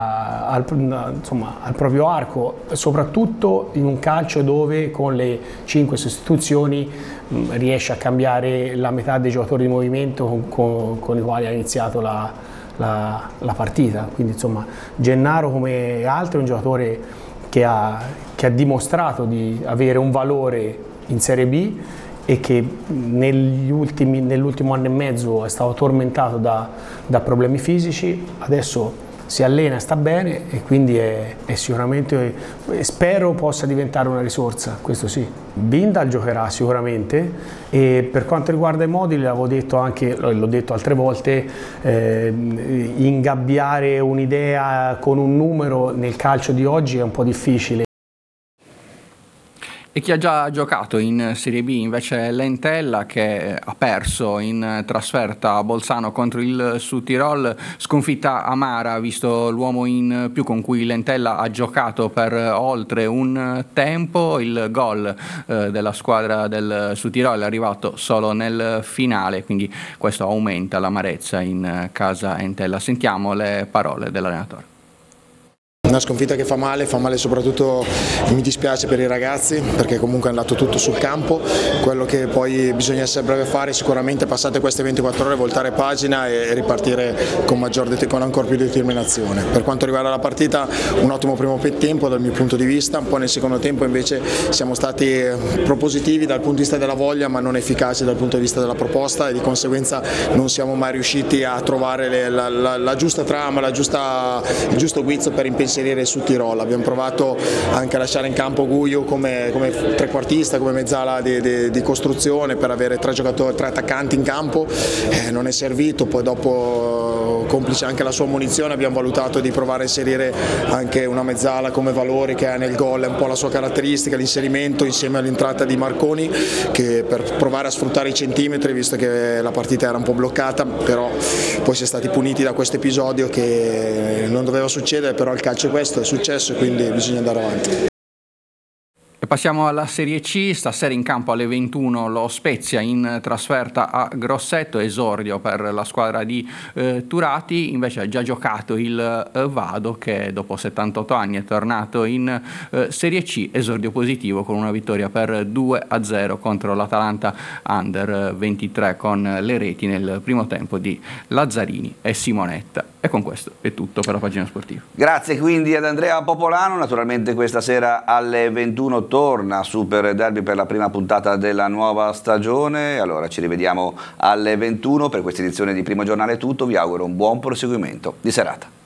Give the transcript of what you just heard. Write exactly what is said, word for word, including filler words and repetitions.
Al, insomma, al proprio arco, soprattutto in un calcio dove con le cinque sostituzioni mh, riesce a cambiare la metà dei giocatori di movimento con, con, con i quali ha iniziato la, la, la partita. Quindi insomma Gennaro, come altri, è un giocatore che ha, che ha dimostrato di avere un valore in Serie B e che nell'ultimo anno e mezzo è stato tormentato da, da problemi fisici. Adesso si allena, sta bene e quindi è, è sicuramente, spero possa diventare una risorsa, questo sì. Bindal giocherà sicuramente e per quanto riguarda i moduli, l'avevo detto anche, l'ho detto altre volte, eh, ingabbiare un'idea con un numero nel calcio di oggi è un po' difficile. E chi ha già giocato in Serie B invece è l'Entella, che ha perso in trasferta a Bolzano contro il Südtirol, sconfitta amara visto l'uomo in più con cui l'Entella ha giocato per oltre un tempo. Il gol eh, della squadra del Südtirol è arrivato solo nel finale, quindi questo aumenta l'amarezza in casa Entella. Sentiamo le parole dell'allenatore. Una sconfitta che fa male, fa male soprattutto, mi dispiace per i ragazzi perché comunque è andato tutto sul campo. Quello che poi bisogna sempre fare sicuramente, passate queste ventiquattro ore, voltare pagina e ripartire con, maggior, con ancora più determinazione. Per quanto riguarda la partita, un ottimo primo tempo dal mio punto di vista, un po' nel secondo tempo invece siamo stati propositivi dal punto di vista della voglia ma non efficaci dal punto di vista della proposta e di conseguenza non siamo mai riusciti a trovare le, la, la, la giusta trama, la giusta, il giusto guizzo per impensierire su Tirol. Abbiamo provato anche a lasciare in campo Guiu come, come trequartista, come mezzala di, di, di costruzione per avere tre giocatori, tre attaccanti in campo, eh, non è servito. Poi dopo, complice anche la sua munizione, abbiamo valutato di provare a inserire anche una mezzala come Valori che ha nel gol, è un po' la sua caratteristica, l'inserimento insieme all'entrata di Marconi, che per provare a sfruttare i centimetri visto che la partita era un po' bloccata, però poi si è stati puniti da questo episodio che non doveva succedere, però il calcio questo è successo e quindi bisogna andare avanti. E passiamo alla Serie C, stasera in campo alle ventuno lo Spezia in trasferta a Grosseto, esordio per la squadra di eh, Turati. Invece ha già giocato il eh, Vado, che dopo settantotto anni è tornato in eh, Serie C, esordio positivo con una vittoria per due a zero contro l'Atalanta Under ventitré, con le reti nel primo tempo di Lazzarini e Simonetta. E con questo è tutto per la pagina sportiva. Grazie quindi ad Andrea Popolano. Naturalmente questa sera alle ventuno torna Super Derby per la prima puntata della nuova stagione. Allora ci rivediamo alle ventuno. Per questa edizione di Primo Giornale è tutto, vi auguro un buon proseguimento di serata.